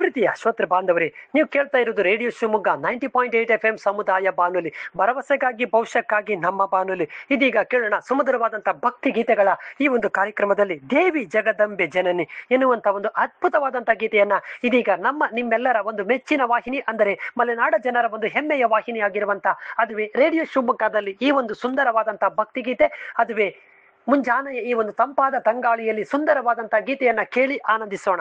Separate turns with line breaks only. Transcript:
ಪ್ರೀತಿಯ ಶ್ರೋತೃ ಬಾಂಧವರೇ, ನೀವು ಕೇಳ್ತಾ ಇರೋದು ರೇಡಿಯೋ ಶಿವಮೊಗ್ಗ 90.8 FM ಸಮುದಾಯ ಬಾನುಲಿ, ಭರವಸೆಗಾಗಿ ಭವಿಷ್ಯಕ್ಕಾಗಿ ನಮ್ಮ ಬಾನುಲಿ. ಇದೀಗ ಕೇಳೋಣ ಸುಮಧುರವಾದಂತಹ ಭಕ್ತಿ ಗೀತೆಗಳ ಈ ಒಂದು ಕಾರ್ಯಕ್ರಮದಲ್ಲಿ ದೇವಿ ಜಗದಂಬೆ ಜನನಿ ಎನ್ನುವಂತ ಒಂದು ಅದ್ಭುತವಾದಂತಹ ಗೀತೆಯನ್ನ ಇದೀಗ ನಿಮ್ಮೆಲ್ಲರ ಒಂದು ಮೆಚ್ಚಿನ ವಾಹಿನಿ, ಅಂದರೆ ಮಲೆನಾಡ ಜನರ ಒಂದು ಹೆಮ್ಮೆಯ ವಾಹಿನಿ ಆಗಿರುವಂತಹ ಅದುವೇ ರೇಡಿಯೋ ಶಿವಮೊಗ್ಗದಲ್ಲಿ ಈ ಒಂದು ಸುಂದರವಾದಂತಹ ಭಕ್ತಿ ಗೀತೆ, ಅದುವೇ ಮುಂಜಾನೆಯ ಈ ಒಂದು ತಂಪಾದ ತಂಗಾಳಿಯಲ್ಲಿ ಸುಂದರವಾದಂತಹ ಗೀತೆಯನ್ನ ಕೇಳಿ ಆನಂದಿಸೋಣ.